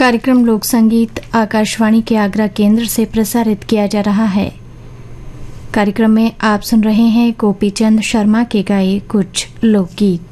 कार्यक्रम लोक संगीत आकाशवाणी के आगरा केंद्र से प्रसारित किया जा रहा है। कार्यक्रम में आप सुन रहे हैं गोपी चंद शर्मा के गाए कुछ लोकगीत।